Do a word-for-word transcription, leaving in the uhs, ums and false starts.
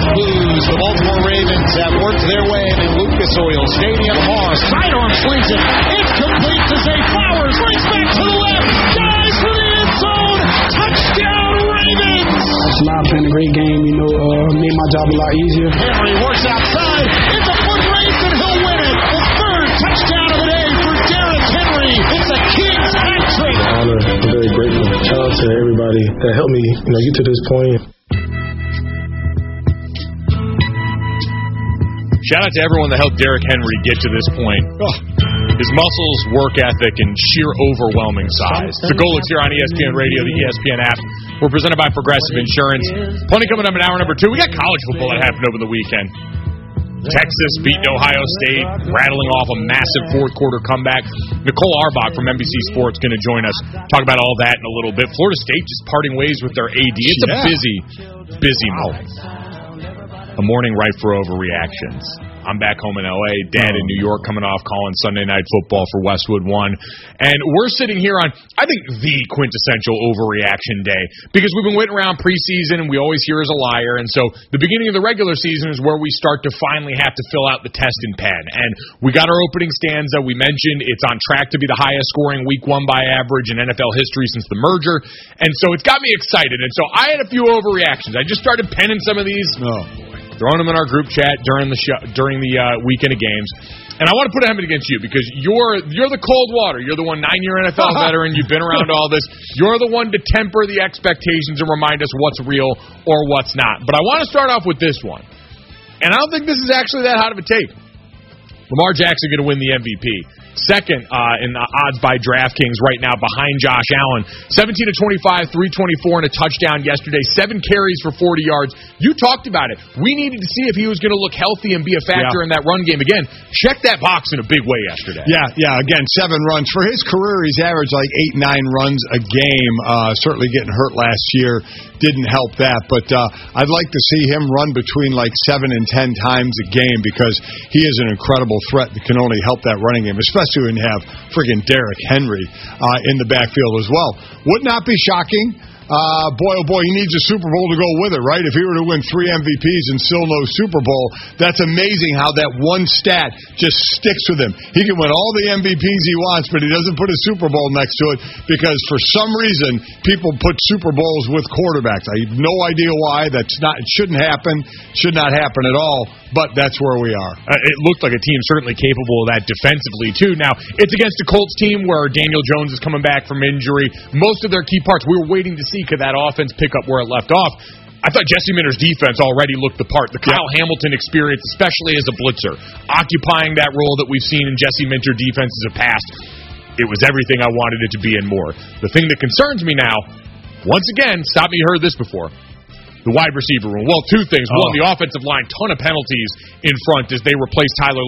Blues. The Baltimore Ravens have worked their way into Lucas Oil Stadium. Moss, sidearm swings it. It's complete to Zay Flowers. Brings back to the left. Dives for the end zone. Touchdown, Ravens. It's not been a great game. You know, uh, made my job a lot easier. Henry works outside. It's a foot race, and he'll win it. The third touchdown of the day for Derrick Henry. It's a Kings hat trick. Honor. I'm very grateful. Shout out to everybody that helped me, you know, get to this point. Shout out to everyone that helped Derrick Henry get to this point. Oh, his muscles, work ethic, and sheer overwhelming size. The Golics here on E S P N Radio, the E S P N app. We're presented by Progressive Insurance. Plenty coming up in hour number two. We got college football that happened over the weekend. Texas beating Ohio State, rattling off a massive fourth-quarter comeback. Nicole Arbach from N B C Sports going to join us. Talk about all that in a little bit. Florida State just parting ways with their A D. It's a busy, busy morning. A morning ripe for overreactions. I'm back home in L A, Dad in New York coming off calling Sunday Night Football for Westwood One. And we're sitting here on, I think, the quintessential overreaction day. Because we've been waiting around preseason, and we always hear as a liar. And so the beginning of the regular season is where we start to finally have to fill out the test and pen. And we got our opening stanza. We mentioned it's on track to be the highest scoring week one by average in N F L history since the merger. And so it's got me excited. And so I had a few overreactions. I just started penning some of these. Oh. Throwing them in our group chat during the show, during the uh, weekend of games. And I want to put a helmet against you because you're you're the cold water. You're the one nine-year N F L veteran. You've been around all this. You're the one to temper the expectations and remind us what's real or what's not. But I want to start off with this one. And I don't think this is actually that hot of a take. Lamar Jackson going to win the M V P. Second uh, in the odds by DraftKings right now behind Josh Allen. seventeen to twenty-five, three twenty-four and a touchdown yesterday. Seven carries for forty yards. You talked about it. We needed to see if he was going to look healthy and be a factor yeah. in that run game. Again, check that box in a big way yesterday. Yeah, yeah. Again, seven runs. For his career, he's averaged like eight, nine runs a game. Uh, certainly getting hurt last year didn't help that. But uh, I'd like to see him run between like seven and ten times a game because he is an incredible threat that can only help that running game, especially when you have friggin' Derrick Henry uh, in the backfield as well. Would not be shocking. Uh, boy, oh boy, he needs a Super Bowl to go with it, right? If he were to win three M V Ps and still no Super Bowl, that's amazing how that one stat just sticks with him. He can win all the M V Ps he wants, but he doesn't put a Super Bowl next to it because for some reason people put Super Bowls with quarterbacks. I have no idea why. That's not. It shouldn't happen. Should not happen at all. But that's where we are. Uh, it looked like a team certainly capable of that defensively, too. Now, it's against a Colts team where Daniel Jones is coming back from injury. Most of their key parts, we were waiting to see could that offense pick up where it left off. I thought Jesse Minter's defense already looked the part. The Kyle yep. Hamilton experience, especially as a blitzer, occupying that role that we've seen in Jesse Minter defenses of past, it was everything I wanted it to be and more. The thing that concerns me now, once again, stop me, you heard this before, the wide receiver room. Well, two things. Oh. One, the offensive line, ton of penalties in front as they replace Tyler